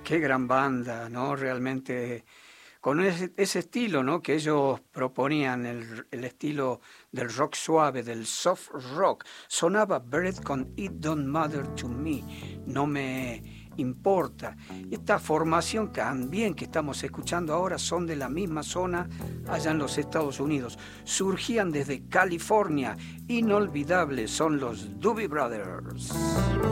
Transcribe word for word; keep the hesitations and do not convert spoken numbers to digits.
Qué gran banda, ¿no? Realmente, con ese, ese estilo, ¿no? Que ellos proponían, el, el estilo del rock suave, del soft rock. Sonaba Bread con It Don't Matter to Me, no me importa. Y esta formación también que estamos escuchando ahora son de la misma zona allá en los Estados Unidos. Surgían desde California, inolvidables son los Doobie Brothers.